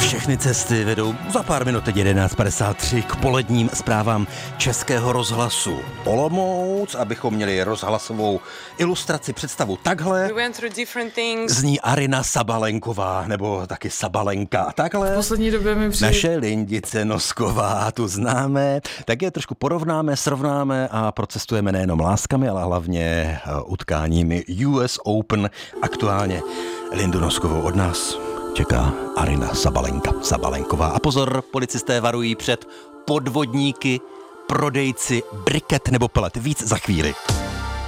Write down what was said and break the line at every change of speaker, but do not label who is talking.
Všechny cesty vedou za pár minut, teď 11:53, k poledním zprávám Českého rozhlasu Olomouc, abychom měli rozhlasovou ilustraci, představu. Takhle zní Arina Sabalenková, nebo taky Sabalenka. A takhle
v poslední době mi přijde
naše Lindice Nosková, tu známe, tak je trošku porovnáme, srovnáme a procestujeme nejenom láskami, ale hlavně utkáními US Open. Aktuálně Lindu Noskovou od nás čeká Arina Sabalenková. A pozor, policisté varují před podvodníky, prodejci briket nebo pelet. Víc za chvíli.